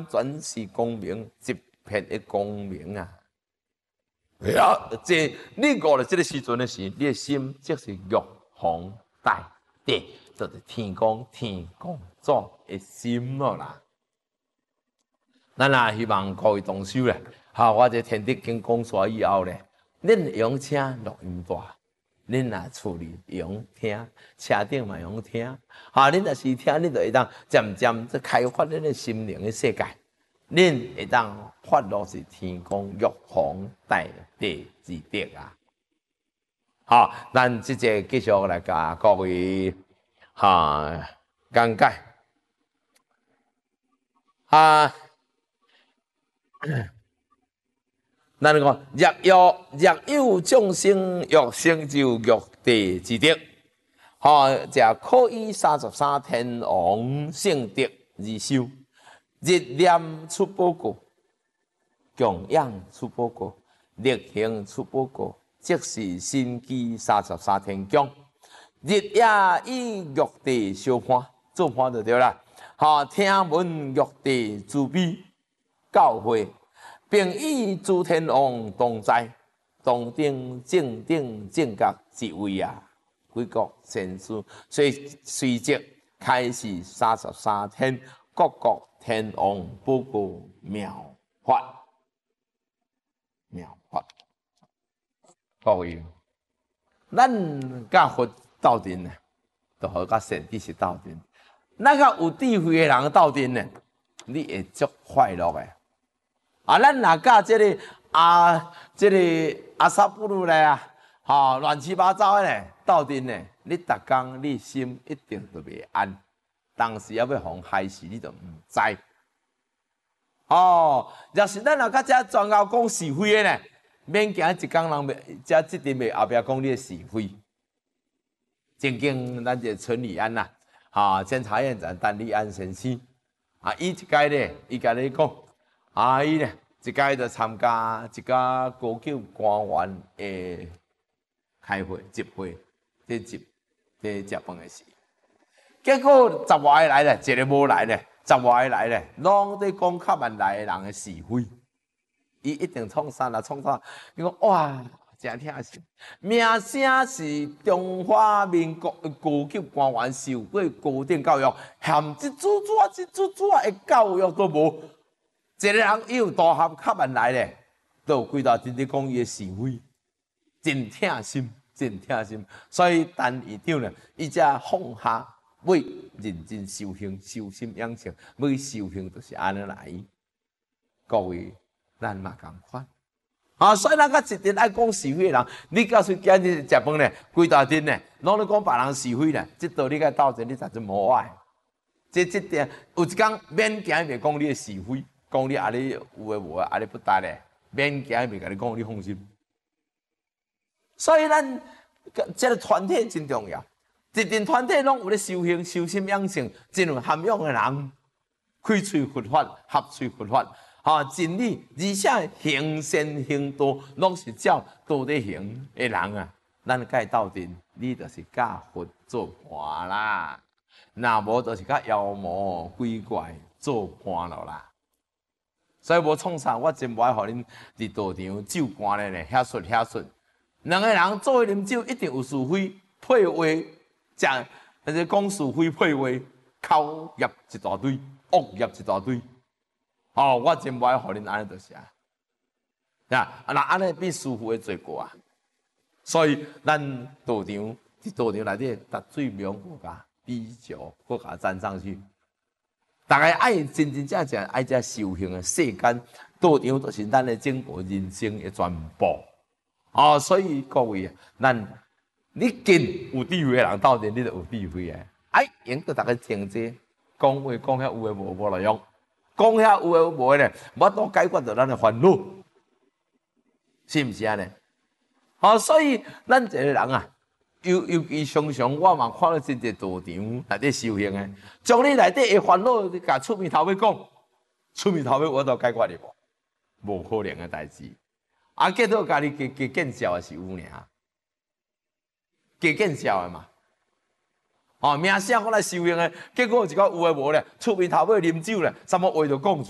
全是光明，一片的光明啊！哎呀，这你悟了这个时阵的时，你的心即是玉皇大帝，就是天公祖的心了啦。咱也希望各位同修咧，我这天地经讲煞以后咧，恁用请录音带，恁也厝里用听，车顶嘛用听，恁若是听，恁就会当渐渐在开发恁的心灵的世界，恁会当发落是天公玉皇大帝之德啊！好，咱即个继续来甲各位讲解咱讲若有众生欲成就玉帝之德，则可以33天王圣德而修，日念出报告，供养出报告，力行出报告，即是心机33天宫，日夜以玉帝相伴，做伴就对啦。听闻玉帝慈悲教诲，并以诸天王同在，同顶正顶正觉之位啊！几国先师，所以随即开始33天各国天王报告妙法。各位，咱甲佛斗阵呢，就好甲善知识斗阵。咱甲有智慧的人斗阵呢，你会足快乐的。咱若甲这个阿萨布鲁嘞乱七八糟的咧斗阵呢，你逐工你心一定就袂安，当时要互害死你都毋知。若是咱若甲遮专熬讲是非的呢，免惊一工人遮即阵袂后壁讲你的是非。曾经咱这村里安呐，监察院长单立安先生，伊一届咧，伊甲你讲，伊咧一届就参加一个高级官员的开会集会，在食饭的时，结果10外个来咧，一个无来咧，10外个来咧，拢在讲较万来的人的是非。伊一定创啥啦？创啥？伊讲哇，真疼心！名声是中华民国的高级官员，受过高等教育，含一珠的教育都无。一个人伊有大学较万来咧，都有几大真正讲伊的是非，真疼心，真疼心。所以陈院长呢，伊才放下，要认真修行，修心养性，要修行就是安尼来。各位。咱嘛共款，所以咱甲一定爱讲是非的人，你假使今日食饭咧，规大阵咧，拢咧讲别人是非咧，即道你甲斗阵，你才真无爱。即点有一天免惊伊袂讲你的是非，讲你阿里有诶无诶，阿里不搭咧，免惊伊袂甲你讲，你放心。所以咱即个团体真重要，一定团体拢有咧修行、修心养性，真有涵养诶人，开喙佛法，合喙佛法。真理，而且行善行道，拢是照道理行的人啊。咱甲伊斗阵，你就是甲佛做伴啦。若无，就是甲妖魔鬼怪做伴咯啦。所以无创啥，我真无爱互恁伫道场酒馆咧遐说。两个人做伙啉酒，一定有是非配话，讲是非配话，口业一大堆，恶业一大堆。我真无爱互恁安尼就是啊，那安尼比师父的罪过啊。所以咱道场内底，达最名国家比较国家赞上去。大家爱真正爱遮修行的世间，道场就是咱的整个人生的全部。所以各位啊，你跟有智慧的人斗阵，你就有智慧啊。用到大家听者，讲话讲遐有诶无路用。讲遐有诶无诶咧，无都解决到咱诶烦恼，是毋是安尼？所以咱一个人啊，尤其常常我嘛看到真侪道场内底修行诶，将你内底诶烦恼，你甲出面头要讲，出面头要我都解决哩无可能诶代志。结果家己加见笑诶是有尔，加见笑诶嘛。名声我来修行诶，结果有一个有诶无咧，出面头尾啉酒咧，什么话都讲出。